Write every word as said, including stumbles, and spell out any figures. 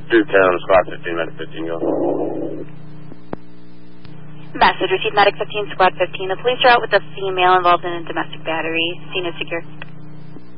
two ten, squad fifteen, medic fifteen, go. Message received, medic fifteen, squad fifteen. The police are out with a female involved in a domestic battery. Scene is secure.